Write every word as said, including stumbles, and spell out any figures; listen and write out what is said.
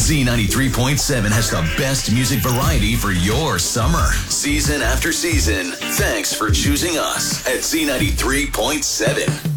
Z ninety-three point seven has the best music variety for your summer, season after season. Thanks for choosing us at Z ninety-three point seven.